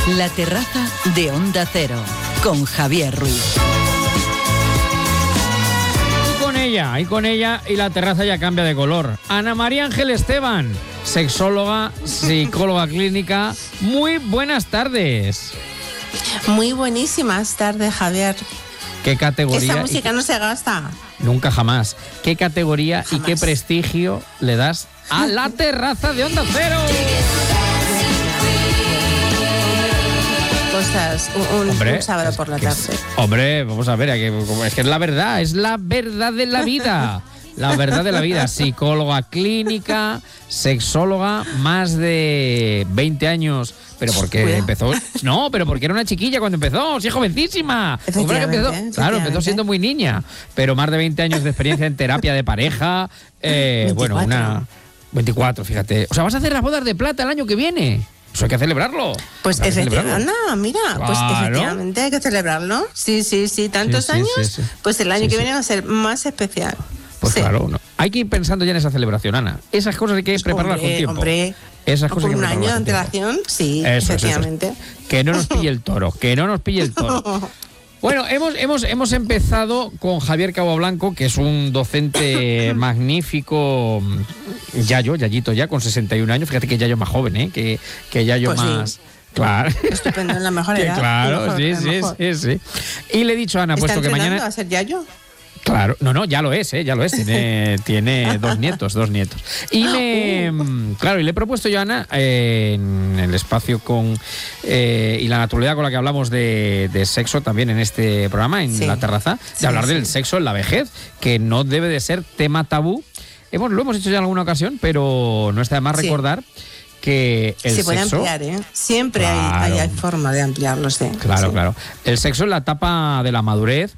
La terraza de Onda Cero, con Javier Ruiz. Y con ella, y la terraza ya cambia de color. Ana María Ángel Esteban, sexóloga, psicóloga clínica. Muy buenas tardes. Muy buenísimas tardes, Javier. ¿Qué categoría? Esa música no se gasta. Nunca jamás. ¿Qué categoría y qué prestigio le das a la terraza de Onda Cero? Cosas, un sábado por la tarde. Hombre, vamos a ver, es que es la verdad de la vida. La verdad de la vida. Psicóloga clínica, sexóloga, más de 20 años. Pero porque empezó. No, pero porque era una chiquilla cuando empezó. Sí, jovencísima. Claro, empezó siendo muy niña. Pero más de 20 años de experiencia en terapia de pareja. 24, fíjate. O sea, vas a hacer las bodas de plata el año que viene. Eso hay que celebrarlo. Pues efectivamente, pues efectivamente hay que celebrarlo. Sí, tantos años, sí. Pues el año que viene va a ser más especial. Pues claro, no. Hay que ir pensando ya en esa celebración, Ana. Esas cosas hay que prepararlas con tiempo. Esas cosas con un año de antelación, sí, efectivamente. Que no nos pille el toro, Bueno, hemos empezado con Javier Cabo Blanco, que es un docente magnífico, Yayito ya, con 61 años. Fíjate que Yayo es más joven, que Yayo pues más... Sí. Claro. Estupendo, en la mejor edad. Claro, sí. Y le he dicho a Ana, puesto que mañana... ¿Está entrenando a ser Yayo? Claro, no, ya lo es. Tiene dos nietos. Y y le he propuesto yo a Ana, en el espacio y la naturalidad con la que hablamos de sexo también en este programa, en la terraza, de hablar del sexo en la vejez, que no debe de ser tema tabú. Lo hemos hecho ya en alguna ocasión, pero no está de más recordar que el sexo... Se puede ampliar, Siempre hay forma de ampliarlo, sí. Claro. El sexo en la etapa de la madurez